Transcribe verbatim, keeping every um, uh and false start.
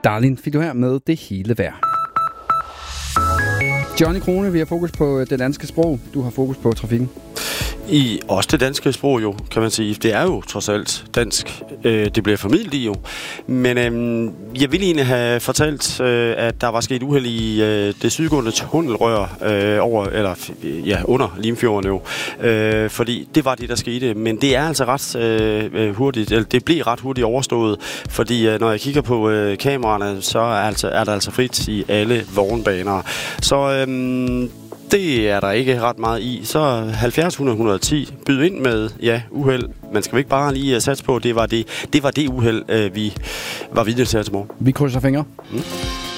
Darlin fik du her med Det hele værd. Johnny Krone, vi har fokus på det danske sprog. Du har fokus på trafikken. I også det danske sprog jo, kan man sige. Det er jo trods alt dansk. Øh, det bliver formidlet i jo. Men øh, jeg ville egentlig have fortalt, øh, at der var sket uheld i øh, det sydgående tunnelrør øh, over, eller ja, under Limfjorden jo. Øh, fordi det var det, der skete. Men det er altså ret øh, hurtigt, eller det blev ret hurtigt overstået. Fordi øh, når jeg kigger på øh, kameraerne, så er, altså, er der altså frit i alle vognbaner. Så øh, det er der ikke ret meget i. Så halvfjerds hundrede et hundrede og ti. Byd ind med, ja, uheld. Man skal jo ikke bare lige uh, satse på, det var det, det, var det uheld, uh, vi var vidne til her til morgen. Vi krydser fingre. Mm.